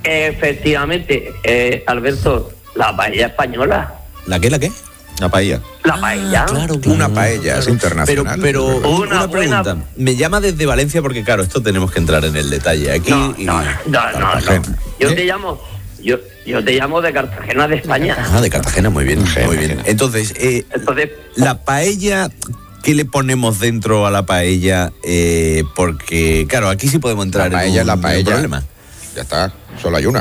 efectivamente, Alberto, la paella española. ¿La qué? Una paella. La paella. Claro. Una paella, es internacional. Pero una buena pregunta. Me llama desde Valencia porque, claro, esto tenemos que entrar en el detalle. Aquí No. Yo te llamo de Cartagena, de España. Ah, de Cartagena, muy bien, muy bien. Entonces, la paella, ¿qué le ponemos dentro a la paella? Porque, claro, aquí sí podemos entrar en un problema. Ya está, solo hay una.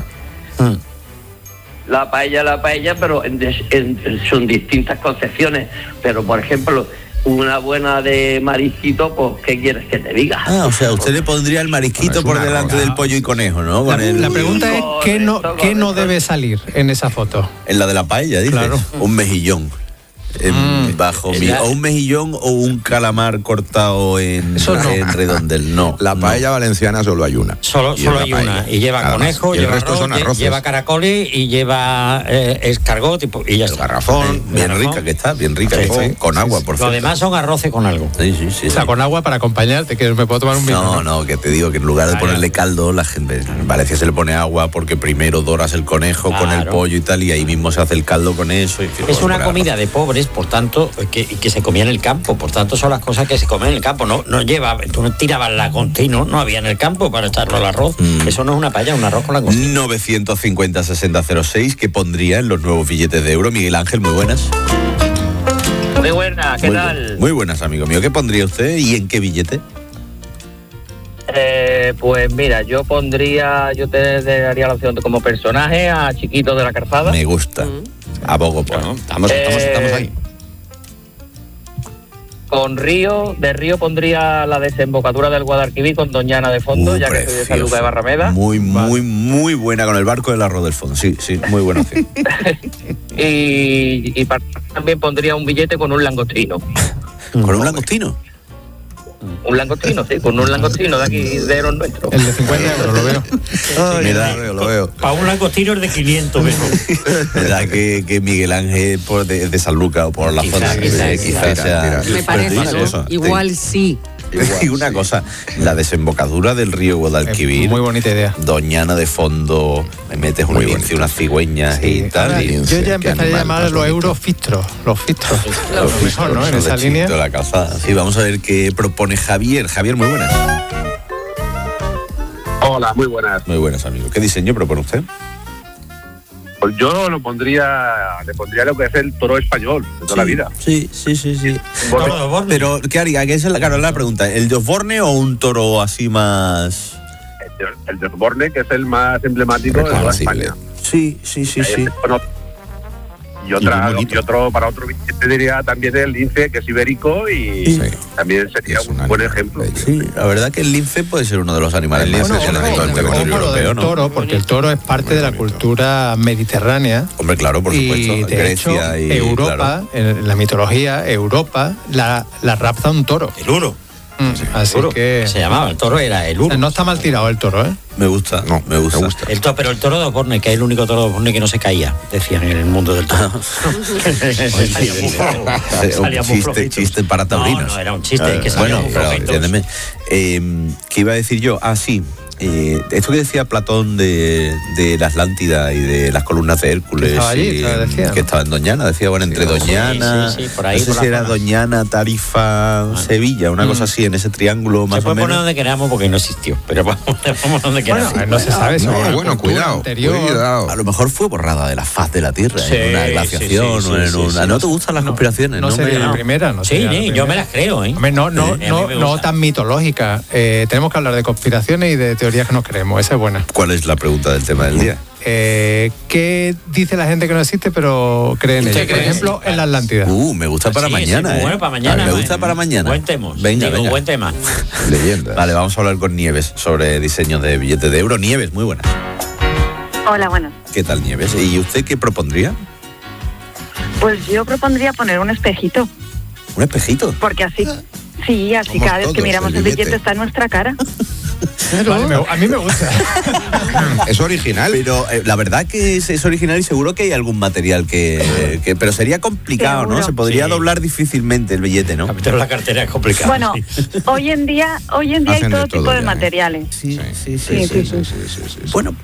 La paella, pero son distintas concepciones. Pero, por ejemplo, una buena de marisquito, pues, ¿qué quieres que te diga? Ah, o sea, usted le pondría el marisquito por delante del pollo y conejo, ¿no? La pregunta es, ¿qué no debe salir en esa foto? En la de la paella, dice. Claro. Un mejillón. O un mejillón o un calamar cortado en redondel. No. La paella valenciana solo hay una. Solo hay una. Y lleva conejo, lleva arroz, lleva caracoles y lleva escargot y ya está. Garrafón. Bien rica que está, con agua, por favor. Lo demás son arroces con algo. Sí. O sea, con agua para acompañarte, que me puedo tomar un vino. No, que te digo que en lugar de ponerle caldo, la gente en Valencia se le pone agua porque primero doras el conejo con el pollo y tal, y ahí mismo se hace el caldo con eso. Es una comida de pobres, por tanto, que se comía en el campo. Por tanto, son las cosas que se comen en el campo. No lleva, tú no tirabas langostino, no había en el campo para echarlo al arroz. Eso no es una paella, un arroz con langostino. 950-6006, ¿qué pondría en los nuevos billetes de euro? Miguel Ángel, muy buenas. Muy buenas, ¿qué tal? Muy buenas, amigo mío. ¿Qué pondría usted y en qué billete? Pues mira, yo te daría la opción de como personaje a Chiquito de la Calzada. Me gusta. Abogo por. Bueno, estamos ahí. Con de Río pondría la desembocadura del Guadalquivir con Doñana de fondo, ya que soy de San Lucas de Barrameda. Muy buena, con el barco del arroz del fondo. Sí, muy buena opción. y también pondría un billete con un langostino. ¿Con un langostino? Un langostino, sí, con un langostino de aquí, de los nuestros. El de 50 euros, lo veo. Lo veo. Para un langostino es de 500 euros. ¿Verdad que Miguel Ángel de San Lucas o por la zona? Quizás sea. Me parece, ¿no? Igual sí. Y una cosa, la desembocadura del río Guadalquivir. Muy bonita idea. Doñana de fondo, me metes un lince, unas cigüeñas y tal. Ahora, yo ya empezaría a llamar a los euros fistros. Los fistros. Lo mejor, ¿no? En esa línea. La calzada. Sí, vamos a ver qué propone Javier. Javier, muy buenas. Hola, muy buenas. Muy buenas, amigo. ¿Qué diseño propone usted? Pues yo le pondría lo que es el toro español de toda la vida. Sí. Pero, ¿qué haría? ¿Qué es la pregunta? ¿El de Osborne o un toro así más...? El de Osborne, que es el más emblemático de toda España. Sí. Y otro, para otro billete diría también el lince, que es ibérico, y también sería un buen ejemplo. Sí, la verdad que el lince puede ser uno de los animales más especiales de todo el territorio europeo, ¿no? Toro, porque el toro es parte de la cultura mediterránea. Hombre, claro, por supuesto. Y de Grecia hecho, Europa, en la mitología, Europa la rapta un toro. El uro. Así que se llamaba, el toro era el uro. No está mal tirado el toro, ¿eh? Me gusta. Pero el toro de Osborne, que es el único toro de Osborne que no se caía, decían en el mundo del toro. Chiste para taurinos. No, era un chiste. Que bueno, pero entiéndeme. ¿Qué iba a decir yo? Sí. Esto que decía Platón de la Atlántida y de las columnas de Hércules, que estaba allí, que estaba en Doñana, decía, bueno, entre Doñana, por ahí, no sé si era Doñana, Tarifa, Sevilla, una cosa así, en ese triángulo más o menos. Se puede poner donde queramos porque no existió, pero vamos donde queramos. Bueno, no se sabe. Cuidado. A lo mejor fue borrada de la faz de la Tierra, en una glaciación o en una... ¿No te gustan las conspiraciones? No sería la primera, no sería la primera. Yo me las creo, ¿eh? No tan mitológica. Tenemos que hablar de conspiraciones y de teorías que no creemos, esa es buena. ¿Cuál es la pregunta del tema del día? ¿Qué dice la gente que no existe pero cree en ella? Por ejemplo, en la Atlántida. Me gusta para mañana. Bueno, para mañana. Me gusta para mañana. Buen tema. Venga. Buen tema. Leyenda. Vale, vamos a hablar con Nieves sobre diseños de billetes de euro. Nieves, muy buenas. Hola, buenas. ¿Qué tal, Nieves? ¿Y usted qué propondría? Pues yo propondría poner un espejito. ¿Un espejito? Porque así cada vez que miramos el billete está en nuestra cara. Vale, a mí me gusta. Es original. Pero la verdad que es original y seguro que hay algún material que pero sería complicado, seguro. ¿No? Se podría doblar difícilmente el billete, ¿no? Pero la cartera es complicada. Bueno, hoy en día hay todo tipo de materiales. Sí. Bueno,